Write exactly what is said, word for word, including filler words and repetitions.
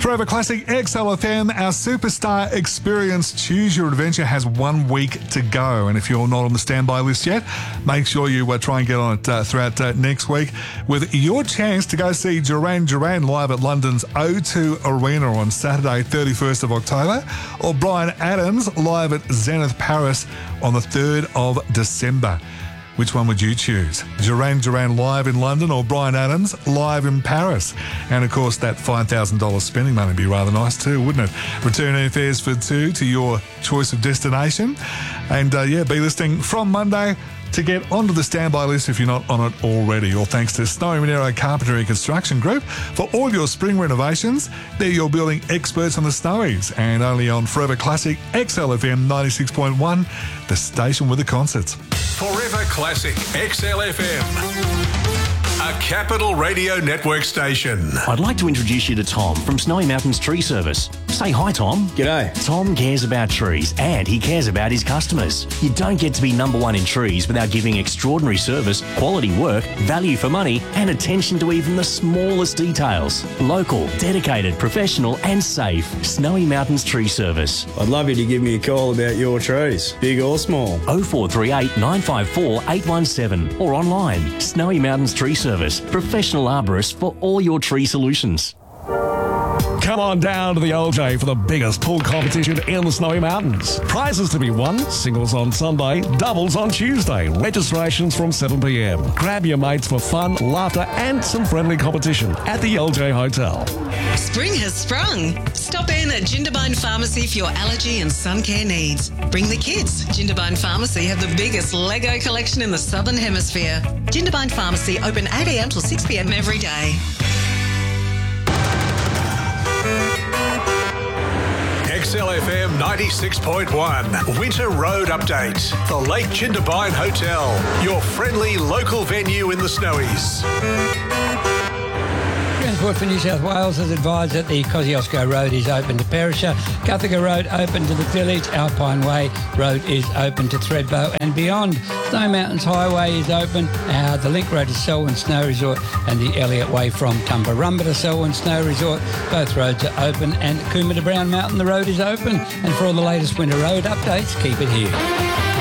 Forever Classic X L F M, our Superstar Experience Choose Your Adventure has one week to go. And if you're not on the standby list yet, make sure you uh, try and get on it uh, throughout uh, next week with your chance to go see Duran Duran live at London's O two Arena on Saturday, thirty-first of October, or Bryan Adams live at Zenith Paris on the third of December. Which one would you choose? Duran Duran live in London or Bryan Adams live in Paris? And of course, that five thousand dollars spending money would be rather nice too, wouldn't it? Return airfares for two to your choice of destination. And uh, yeah, be listening from Monday to get onto the standby list if you're not on it already. All thanks to Snowy Monero Carpentry Construction Group for all your spring renovations. They're your building experts on the Snowies, and only on Forever Classic X L F M ninety-six point one, the station with the concerts. Forever Classic X L F M, a Capital Radio Network station. I'd like to introduce you to Tom from Snowy Mountains Tree Service. Say hi, Tom. G'day. Tom cares about trees and he cares about his customers. You don't get to be number one in trees without giving extraordinary service, quality work, value for money, and attention to even the smallest details. Local, dedicated, professional, and safe. Snowy Mountains Tree Service. I'd love you to give me a call about your trees, big or small. oh four three eight, nine five four, eight one seven or online. Snowy Mountains Tree Service. Professional arborists for all your tree solutions. Come on down to the L J for the biggest pool competition in the Snowy Mountains. Prizes to be won, singles on Sunday, doubles on Tuesday. Registrations from seven p m. Grab your mates for fun, laughter and some friendly competition at the L J Hotel. Spring has sprung. Stop in at Jindabyne Pharmacy for your allergy and sun care needs. Bring the kids. Jindabyne Pharmacy have the biggest Lego collection in the Southern Hemisphere. Jindabyne Pharmacy open eight a m till six p m every day. X L F M ninety-six point one, Winter Road Update. The Lake Jindabyne Hotel, your friendly local venue in the Snowies. Transport for New South Wales has advised that the Kosciuszko Road is open to Perisher, Guthaga Road open to the village, Alpine Way Road is open to Thredbo and beyond. Snowy Mountains Highway is open, uh, the Link Road to Selwyn Snow Resort and the Elliott Way from Tumbarumba to Selwyn Snow Resort. Both roads are open, and Coomera to Brown Mountain, the road is open. And for all the latest winter road updates, keep it here.